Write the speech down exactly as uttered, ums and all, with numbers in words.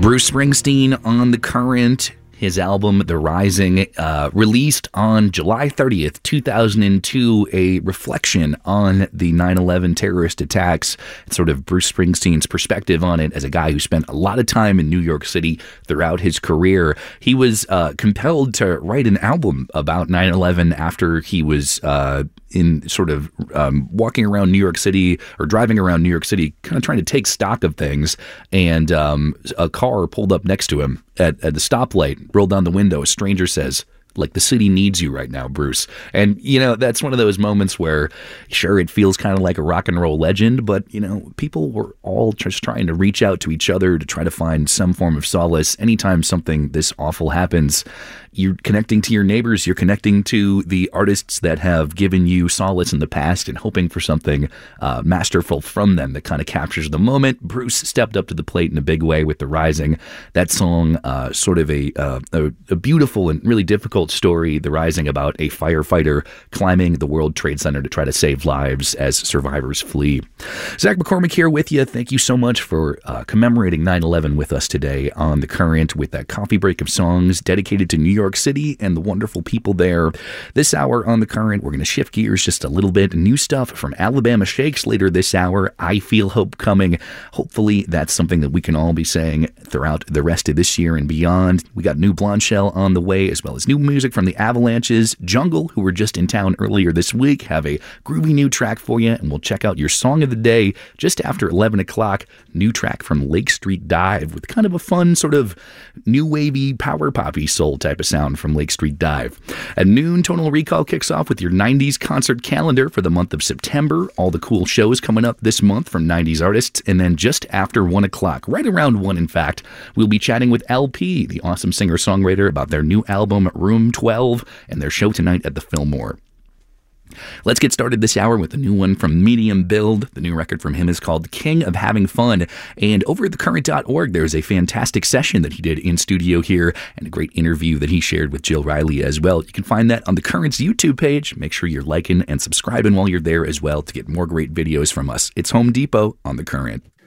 Bruce Springsteen on The Current. His album, The Rising, uh, released on July thirtieth, two thousand two, a reflection on the nine eleven terrorist attacks, sort of Bruce Springsteen's perspective on it as a guy who spent a lot of time in New York City throughout his career. He was uh, compelled to write an album about nine eleven after he was uh, in sort of um, walking around New York City or driving around New York City, kind of trying to take stock of things, and um, a car pulled up next to him at, at the stoplight. Rolled down the window. A stranger says, like, the city needs you right now, Bruce. And, you know, that's one of those moments where, sure, it feels kind of like a rock and roll legend, but, you know, people were all just trying to reach out to each other to try to find some form of solace. Anytime something this awful happens, you're connecting to your neighbors, you're connecting to the artists that have given you solace in the past and hoping for something uh, masterful from them that kind of captures the moment. Bruce stepped up to the plate in a big way with The Rising. That song, uh, sort of a, uh, a, a beautiful and really difficult story, The Rising, about a firefighter climbing the World Trade Center to try to save lives as survivors flee. Zach McCormick here with you. Thank you so much for uh, commemorating nine eleven with us today on The Current with that coffee break of songs dedicated to New York York City and the wonderful people there. This hour on The Current, we're going to shift gears just a little bit. New stuff from Alabama Shakes later this hour. I Feel Hope Coming. Hopefully that's something that we can all be saying throughout the rest of this year and beyond. We got new Blonde Shell on the way, as well as new music from the Avalanches. Jungle, who were just in town earlier this week, have a groovy new track for you, and we'll check out your song of the day just after eleven o'clock. New track from Lake Street Dive with kind of a fun sort of new wavy power poppy soul type of sound from Lake Street Dive. At noon, Tonal Recall kicks off with your nineties concert calendar for the month of September. All the cool shows coming up this month from nineties artists. And then just after one o'clock, right around one in fact, we'll be chatting with L P, the awesome singer-songwriter, about their new album Room twelve and their show tonight at the Fillmore. Let's get started this hour with a new one from Medium Build. The new record from him is called King of Having Fun. And over at the current dot org, there's a fantastic session that he did in studio here and a great interview that he shared with Jill Riley as well. You can find that on the Current's YouTube page. Make sure you're liking and subscribing while you're there as well to get more great videos from us. It's Home Depot on The Current.